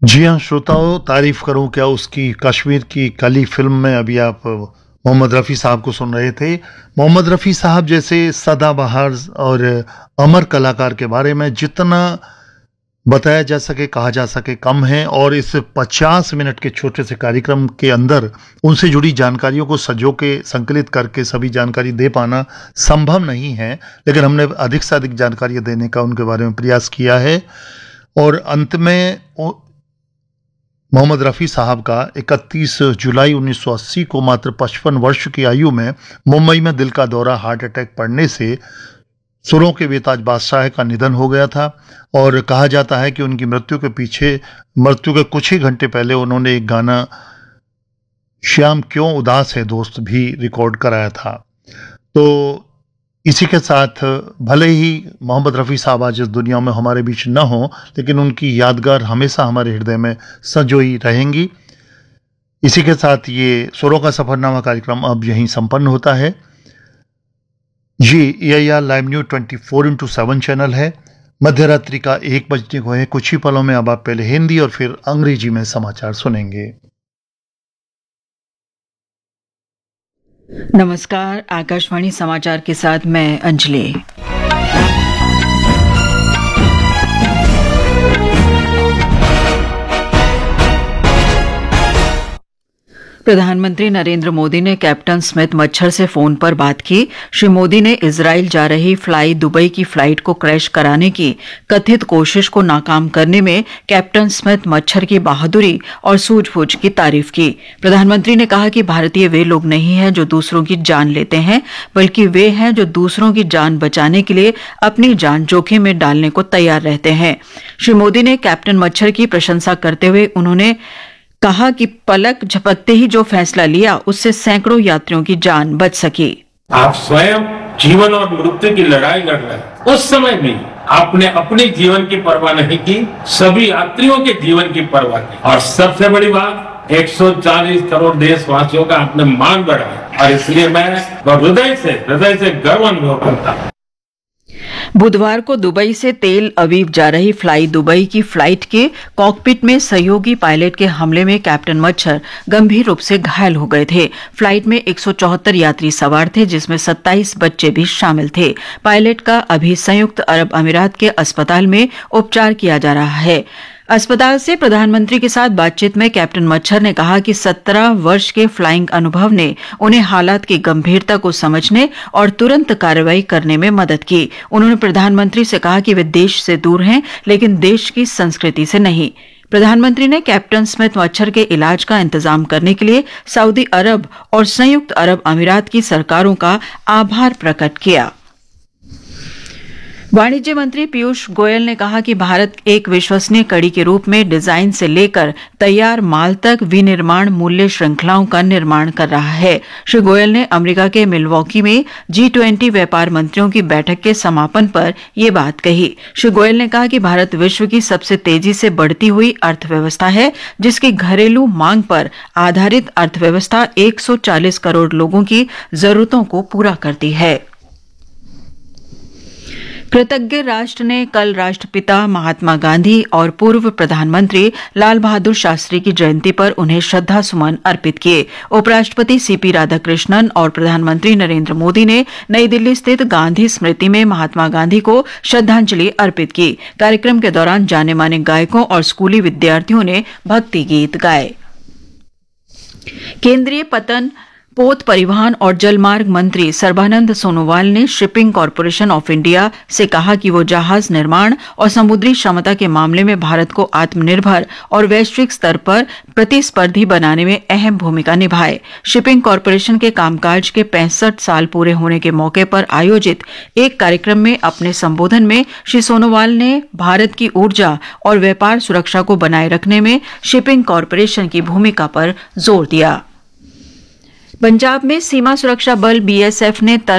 जी हाँ, श्रोताओं, तारीफ़ करूँ क्या उसकी कश्मीर की कली फ़िल्म में अभी आप मोहम्मद रफ़ी साहब को सुन रहे थे। मोहम्मद रफ़ी साहब जैसे सदाबहार और अमर कलाकार के बारे में जितना बताया जा सके, कहा जा सके कम है और इस 50 मिनट के छोटे से कार्यक्रम के अंदर उनसे जुड़ी जानकारियों को संजो के संकलित करके सभी जानकारी दे पाना संभव नहीं है, लेकिन हमने अधिक से अधिक जानकारियाँ देने का उनके बारे में प्रयास किया है। और अंत में मोहम्मद रफ़ी साहब का 31 जुलाई 1980 को मात्र 55 वर्ष की आयु में मुंबई में दिल का दौरा हार्ट अटैक पड़ने से सुरों के बेताज बादशाह का निधन हो गया था। और कहा जाता है कि उनकी मृत्यु के कुछ ही घंटे पहले उन्होंने एक गाना श्याम क्यों उदास है दोस्त भी रिकॉर्ड कराया था। तो इसी के साथ भले ही मोहम्मद रफ़ी साहब आज इस दुनिया में हमारे बीच न हो, लेकिन उनकी यादगार हमेशा हमारे हृदय में संजोई रहेंगी। इसी के साथ ये सुरों का सफरनामा कार्यक्रम अब यहीं संपन्न होता है। ये AIR live news 24x7 channel है। मध्य रात्रि का 1 बजने को है। कुछ ही पलों में अब आप पहले हिंदी और फिर अंग्रेजी में समाचार सुनेंगे। नमस्कार, आकाशवाणी समाचार के साथ मैं अंजलि। प्रधानमंत्री नरेंद्र मोदी ने कैप्टन स्मिथ मच्छर से फोन पर बात की। श्री मोदी ने इजराइल जा रही फ्लाई दुबई की फ्लाइट को क्रैश कराने की कथित कोशिश को नाकाम करने में कैप्टन स्मिथ मच्छर की बहादुरी और सूझबूझ की तारीफ की। प्रधानमंत्री ने कहा कि भारतीय वे लोग नहीं हैं जो दूसरों की जान लेते हैं, बल्कि वे हैं जो दूसरों की जान बचाने के लिए अपनी जान जोखिम में डालने को तैयार रहते हैं। श्री मोदी ने कैप्टन मच्छर की प्रशंसा करते हुए उन्होंने कहा कि पलक झपकते ही जो फैसला लिया उससे सैकड़ों यात्रियों की जान बच सकी। आप स्वयं जीवन और मृत्यु की लड़ाई लड़ रहे हैं। उस समय भी आपने अपने जीवन की परवाह नहीं की, सभी यात्रियों के जीवन की परवाह की। और सबसे बड़ी बात, 140 करोड़ देशवासियों का आपने मान बढ़ाया। और इसलिए मैं हृदय से गर्व अनुभव करता हूँ। बुधवार को दुबई से तेल अवीव जा रही फ्लाई दुबई की फ्लाइट के कॉकपिट में सहयोगी पायलट के हमले में कैप्टन मच्छर गंभीर रूप से घायल हो गए थे। फ्लाइट में 174 यात्री सवार थे, जिसमें 27 बच्चे भी शामिल थे। पायलट का अभी संयुक्त अरब अमीरात के अस्पताल में उपचार किया जा रहा है। अस्पताल से प्रधानमंत्री के साथ बातचीत में कैप्टन मच्छर ने कहा कि 17 वर्ष के फ्लाइंग अनुभव ने उन्हें हालात की गंभीरता को समझने और तुरंत कार्रवाई करने में मदद की। उन्होंने प्रधानमंत्री से कहा कि वे देश से दूर हैं, लेकिन देश की संस्कृति से नहीं। प्रधानमंत्री ने कैप्टन स्मिथ मच्छर के इलाज का इंतजाम करने के लिए सऊदी अरब और संयुक्त अरब अमीरात की सरकारों का आभार प्रकट किया। वाणिज्य मंत्री पीयूष गोयल ने कहा कि भारत एक विश्वसनीय कड़ी के रूप में डिजाइन से लेकर तैयार माल तक विनिर्माण मूल्य श्रृंखलाओं का निर्माण कर रहा है। श्री गोयल ने अमेरिका के मिलवॉकी में G20 व्यापार मंत्रियों की बैठक के समापन पर यह बात कही। श्री गोयल ने कहा कि भारत विश्व की सबसे तेजी से बढ़ती हुई अर्थव्यवस्था है, जिसकी घरेलू मांग पर आधारित अर्थव्यवस्था 140 करोड़ लोगों की जरूरतों को पूरा करती है। कृतज्ञ राष्ट्र ने कल राष्ट्रपिता महात्मा गांधी और पूर्व प्रधानमंत्री लाल बहादुर शास्त्री की जयंती पर उन्हें श्रद्धा सुमन अर्पित किए। उपराष्ट्रपति CP राधाकृष्णन और प्रधानमंत्री नरेंद्र मोदी ने नई दिल्ली स्थित गांधी स्मृति में महात्मा गांधी को श्रद्धांजलि अर्पित की। कार्यक्रम के दौरान जाने माने गायकों और स्कूली विद्यार्थियों ने भक्ति गीत गाए। केंद्रीय पोत परिवहन और जलमार्ग मंत्री सर्बानंद सोनोवाल ने शिपिंग कॉरपोरेशन ऑफ इंडिया से कहा कि वो जहाज निर्माण और समुद्री क्षमता के मामले में भारत को आत्मनिर्भर और वैश्विक स्तर पर प्रतिस्पर्धी बनाने में अहम भूमिका निभाए। शिपिंग कॉरपोरेशन के कामकाज के 65 साल पूरे होने के मौके पर आयोजित एक कार्यक्रम में अपने संबोधन में श्री सोनोवाल ने भारत की ऊर्जा और व्यापार सुरक्षा को बनाए रखने में शिपिंग कॉरपोरेशन की भूमिका पर जोर दिया। पंजाब में सीमा सुरक्षा बल BSF ने